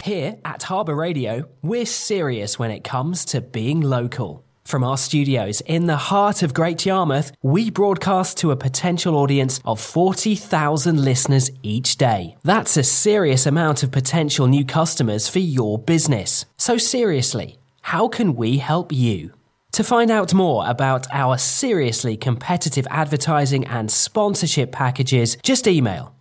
Here at Harbour Radio, we're serious when it comes to being local. From our studios in the heart of Great Yarmouth, we broadcast to a potential audience of 40,000 listeners each day. That's a serious amount of potential new customers for your business. So seriously, how can we help you? To find out more about our seriously competitive advertising and sponsorship packages, just email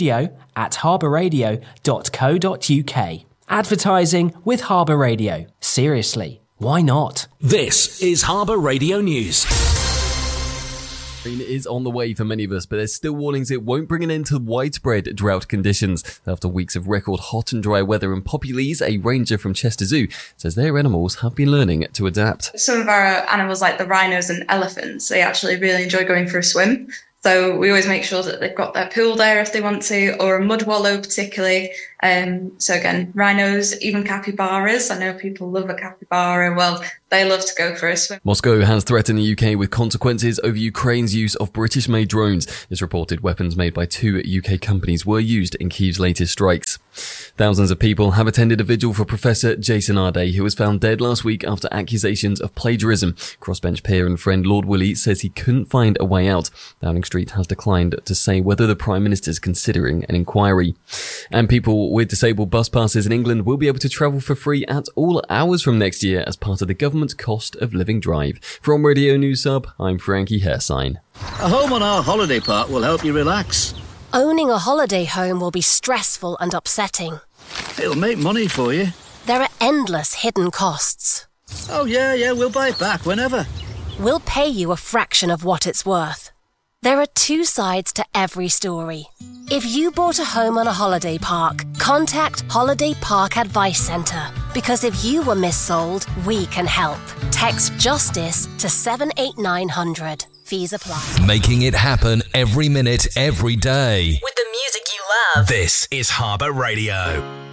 studio@harbourradio.co.uk. Advertising with Harbour Radio. Seriously, why not? This is Harbour Radio News. Rain is on the way for many of us, but there's still warnings it won't bring an end to widespread drought conditions. After weeks of record hot and dry weather, and Poppy Lees, a ranger from Chester Zoo, says their animals have been learning to adapt. Some of our animals, like the rhinos and elephants, they actually really enjoy going for a swim. So we always make sure that they've got their pool there if they want to, or a mud wallow particularly. So again, rhinos, even capybaras. I know people love a capybara. Well, they love to go for a swim. Moscow has threatened the UK with consequences over Ukraine's use of British-made drones. It's reported weapons made by 2 UK companies were used in Kyiv's latest strikes. Thousands of people have attended a vigil for Professor Jason Arday, who was found dead last week after accusations of plagiarism. Crossbench peer and friend Lord Willie says he couldn't find a way out. Downing Street has declined to say whether the Prime Minister is considering an inquiry. And people with disabled bus passes in England will be able to travel for free at all hours from next year as part of the government's cost of living drive. From Radio News Sub, I'm Frankie Hairsign. A home on our holiday park will help you relax. Owning a holiday home will be stressful and upsetting. It'll make money for you. There are endless hidden costs. Oh yeah, we'll buy it back whenever. We'll pay you a fraction of what it's worth. There are 2 sides to every story. If you bought a home on a holiday park, contact Holiday Park Advice Centre. Because if you were missold, we can help. Text JUSTICE to 78900. Fees apply. Making it happen every minute, every day. With the music you love. This is Harbour Radio.